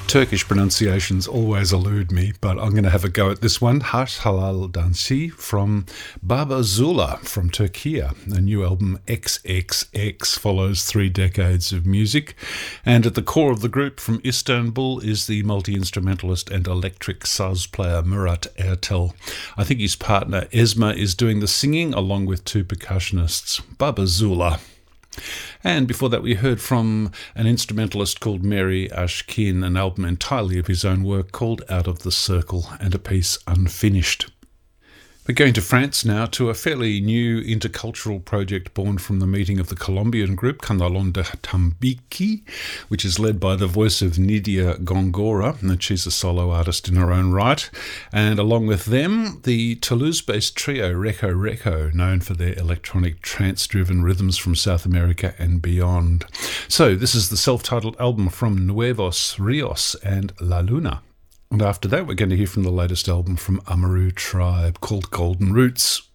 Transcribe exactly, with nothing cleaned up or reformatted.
Turkish pronunciations always elude me, but I'm going to have a go at this one. Harsh Halal Dansi from Baba Zula from Turkey. A new album, X X X, follows three decades of music. And at the core of the group from Istanbul is the multi-instrumentalist and electric saz player Murat Ertel. I think his partner Esma is doing the singing along with two percussionists. Baba Zula. And before that we heard from an instrumentalist called Mary Ashkin, an album entirely of his own work called Out of the Circle, and a piece Unfinished. We're going to France now, to a fairly new intercultural project born from the meeting of the Colombian group Candelon de Tambiki, which is led by the voice of Nidia Gongora, and she's a solo artist in her own right. And along with them, the Toulouse-based trio Reco Reco, known for their electronic trance-driven rhythms from South America and beyond. So this is the self-titled album from Nuevos Rios and La Luna. And after that, we're going to hear from the latest album from Amaru Tribe called Golden Roots.